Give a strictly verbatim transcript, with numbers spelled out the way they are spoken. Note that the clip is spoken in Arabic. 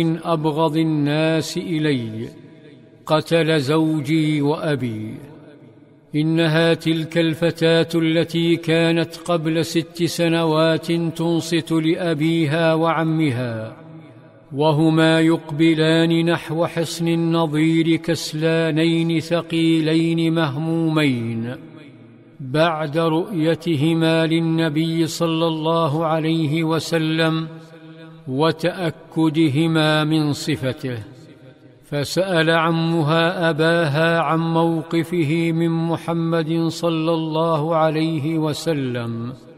من أبغض الناس إلي، قتل زوجي وأبي. إنها تلك الفتاة التي كانت قبل ست سنوات تنصت لأبيها وعمها وهما يقبلان نحو حصن النضير كسلانين ثقيلين مهمومين بعد رؤيتهما للنبي صلى الله عليه وسلم وتأكدهما من صفته. فسأل عمها أباها عن موقفه من محمد صلى الله عليه وسلم